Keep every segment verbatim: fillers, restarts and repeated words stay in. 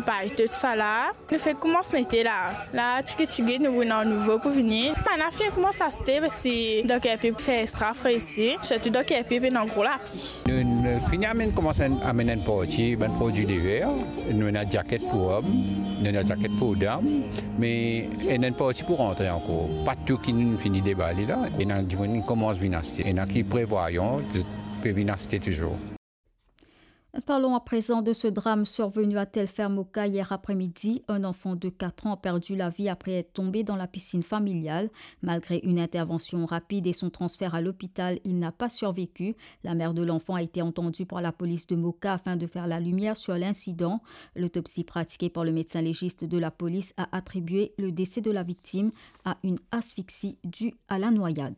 paille, tout ça là. Nous fait comment se mettre là. Là, tu que nous venons nouveau pour venir. Maintenant, fin comment ça se fait parce que donc il peut faire extra frais ici. Surtout donc il peut venir en gros là. Nous finalement commençons à amener un produit, un produit d'hiver. Nous avons une jaquette pour hommes, nous avons une jaquette pour dames, mais il y a un produit pour rentrer encore. Pas tout qui nous finit de déballer là. Et nous commençons à venir acheter. Et nous qui prévoyons de venir acheter toujours. Parlons à présent de ce drame survenu à Telfermoka hier après-midi. Un enfant de quatre ans a perdu la vie après être tombé dans la piscine familiale. Malgré une intervention rapide et son transfert à l'hôpital, il n'a pas survécu. La mère de l'enfant a été entendue par la police de Moka afin de faire la lumière sur l'incident. L'autopsie pratiquée par le médecin légiste de la police a attribué le décès de la victime à une asphyxie due à la noyade.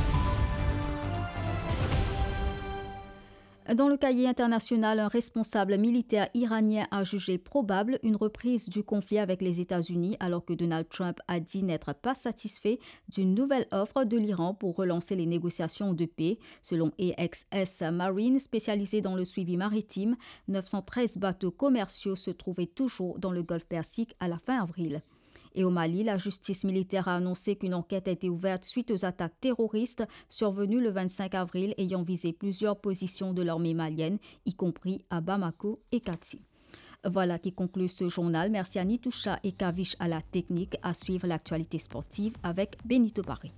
Dans le cahier international, un responsable militaire iranien a jugé probable une reprise du conflit avec les États-Unis alors que Donald Trump a dit n'être pas satisfait d'une nouvelle offre de l'Iran pour relancer les négociations de paix. Selon A X S Marine, spécialisé dans le suivi maritime, neuf cent treize bateaux commerciaux se trouvaient toujours dans le golfe Persique à la fin avril. Et au Mali, la justice militaire a annoncé qu'une enquête a été ouverte suite aux attaques terroristes survenues le vingt-cinq avril ayant visé plusieurs positions de l'armée malienne, y compris à Bamako et Kati. Voilà qui conclut ce journal. Merci à Nitoucha et Kavish à la technique. À suivre l'actualité sportive avec Benito Paris.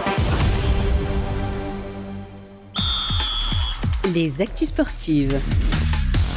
Les actus sportives.